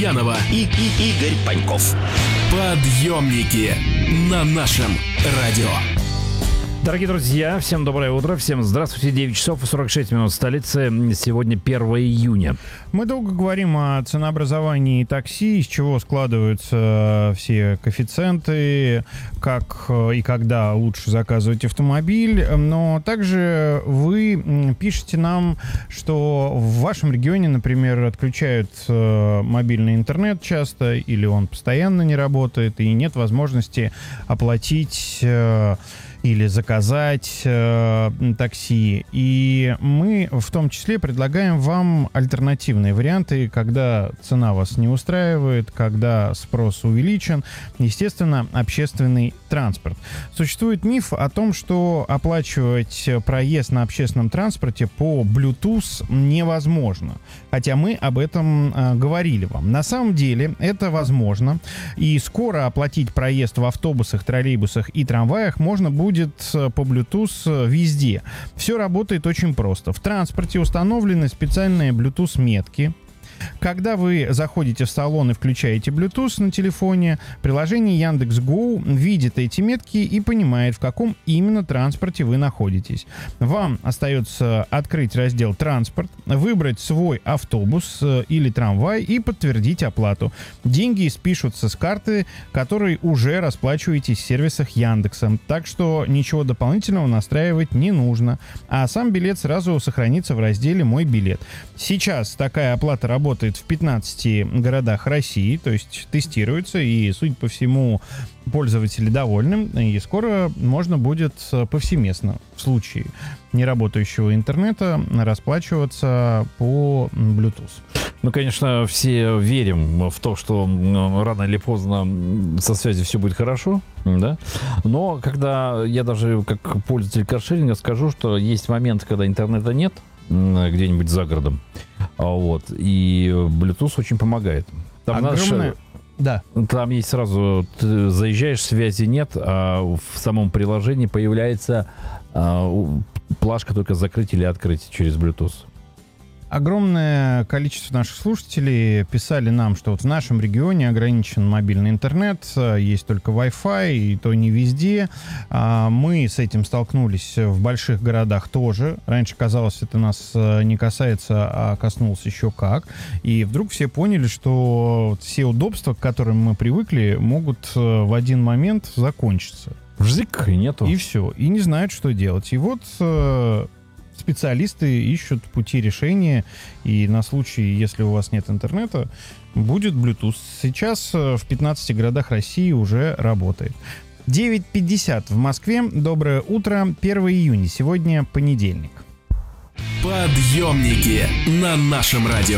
Аверьянова и Игорь Паньков. Подъемники на нашем радио. Дорогие друзья, всем доброе утро, всем здравствуйте. 9 часов и 46 минут в столице. Сегодня 1 июня. Мы долго говорим о ценообразовании такси, из чего складываются все коэффициенты, как и когда лучше заказывать автомобиль. Но также вы пишете нам, что в вашем регионе, например, отключают мобильный интернет часто, или он постоянно не работает, и нет возможности оплатить или заказать такси. И мы в том числе предлагаем вам альтернативные варианты, когда цена вас не устраивает, когда спрос увеличен. Естественно, общественный транспорт. Существует миф о том, что оплачивать проезд на общественном транспорте по Bluetooth невозможно. Хотя мы об этом говорили вам. На самом деле это возможно. И скоро оплатить проезд в автобусах, троллейбусах и трамваях можно будет по Bluetooth везде. Все работает очень просто. В транспорте установлены специальные Bluetooth-метки. Когда вы заходите в салон и включаете Bluetooth на телефоне, приложение Яндекс.Гоу видит эти метки и понимает, в каком именно транспорте вы находитесь. Вам остается открыть раздел «Транспорт», выбрать свой автобус или трамвай и подтвердить оплату. Деньги спишутся с карты, которой уже расплачиваетесь в сервисах Яндекса. Так что ничего дополнительного настраивать не нужно. А сам билет сразу сохранится в разделе «Мой билет». Сейчас такая оплата работает в 15 городах России, то есть тестируется, и, судя по всему, пользователи довольны, и скоро можно будет повсеместно в случае неработающего интернета расплачиваться по Bluetooth. Ну, конечно, все верим в то, что рано или поздно со связью все будет хорошо, да? Но когда я даже как пользователь каршеринга скажу, что есть моменты, когда интернета нет где-нибудь за городом, вот, и Bluetooth очень помогает. Там огромное... Да. Там есть сразу, ты заезжаешь, связи нет, а в самом приложении появляется плашка только закрыть или открыть через Bluetooth. Огромное количество наших слушателей писали нам, что вот в нашем регионе ограничен мобильный интернет, есть только Wi-Fi, и то не везде. Мы с этим столкнулись в больших городах тоже. Раньше казалось, это нас не касается, а коснулось еще как. И вдруг все поняли, что все удобства, к которым мы привыкли, могут в один момент закончиться. Вжик, и нету. И все. И не знают, что делать. И вот... специалисты ищут пути решения, и на случай, если у вас нет интернета, будет Bluetooth. Сейчас в 15 городах России уже работает. 9:50 в Москве. Доброе утро. 1 июня. Сегодня понедельник. Подъемники на нашем радио.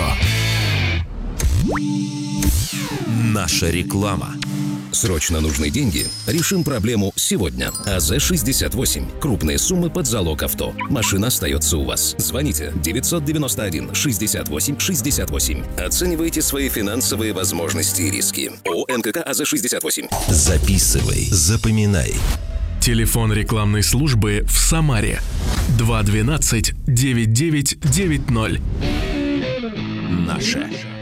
Наша реклама. Срочно нужны деньги? Решим проблему сегодня. АЗ-68. Крупные суммы под залог авто. Машина остается у вас. Звоните 991-68-68. Оценивайте свои финансовые возможности и риски. ООО НКК АЗ-68. Записывай, запоминай. Телефон рекламной службы в Самаре 212-9990. Наша